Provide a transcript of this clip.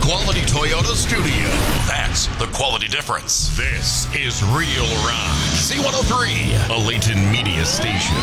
quality Toyota studio. That's the quality difference. This is Real Rock. C103, a Layton media station.